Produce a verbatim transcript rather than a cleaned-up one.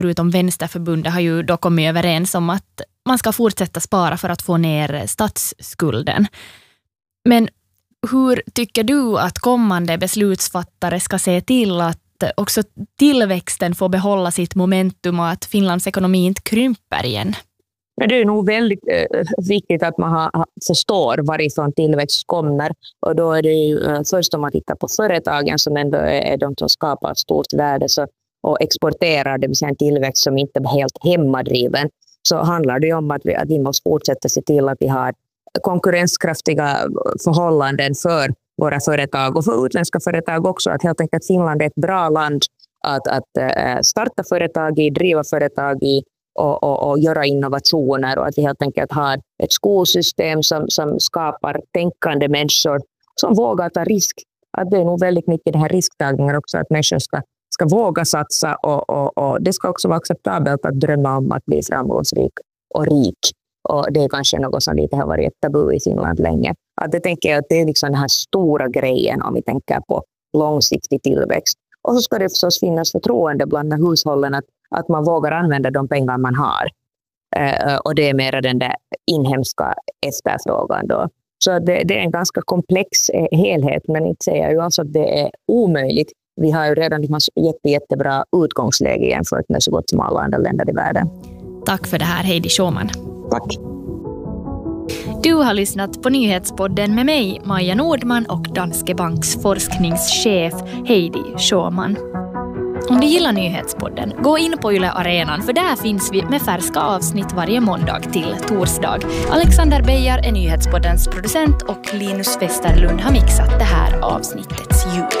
förutom Vänsterförbundet har ju då kommit överens om att man ska fortsätta spara för att få ner statsskulden. Men hur tycker du att kommande beslutsfattare ska se till att också tillväxten får behålla sitt momentum och att Finlands ekonomi inte krymper igen? Men det är nog väldigt eh, viktigt att man har, förstår varifrån tillväxt kommer. Och då är det ju eh, först om man tittar på företagen som ändå är de som skapar ett stort värde så, och exporterar, det vill säga en tillväxt som inte är helt hemmadriven, så handlar det om att vi, att vi måste fortsätta se till att vi har konkurrenskraftiga förhållanden för våra företag och för utländska företag också. Att helt enkelt Finland är ett bra land att, att äh, starta företag i, driva företag i och, och, och göra innovationer, och att vi helt enkelt har ett skolsystem som, som skapar tänkande människor som vågar ta risk. Att det är nog väldigt mycket den här risktagningen också, att människor ska, ska våga satsa och, och, och det ska också vara acceptabelt att drömma om att bli framgångsrik och rik. Och det är kanske något som lite har varit ett tabu i Finland länge. Att jag tänker att det är liksom den här stora grejen om vi tänker på långsiktig tillväxt. Och så ska det förstås finnas förtroende bland hushållen att, att man vågar använda de pengar man har. Eh, och det är mer den där inhemska efterfrågan då. Så det, det är en ganska komplex eh, helhet, men inte säger jag ju alltså att det är omöjligt. Vi har ju redan ett jätte, jättebra utgångsläge jämfört med så gott som alla andra länder i världen. Tack för det här, Heidi Schauman. Tack. Du har lyssnat på Nyhetspodden med mig, Maja Nordman, och Danske Banks forskningschef Heidi Schauman. Om du gillar Nyhetspodden, gå in på Yle Arenan, för där finns vi med färska avsnitt varje måndag till torsdag. Alexander Beijar är Nyhetspoddens producent och Linus Westerlund har mixat det här avsnittets ljud.